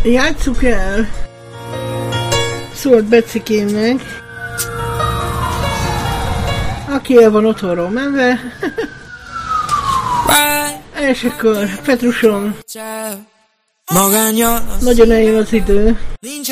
Játsszuk el! Szólt Becikémnek. Aki el van otthonról menve. És akkor Petrusom. Nagyon eljön az idő.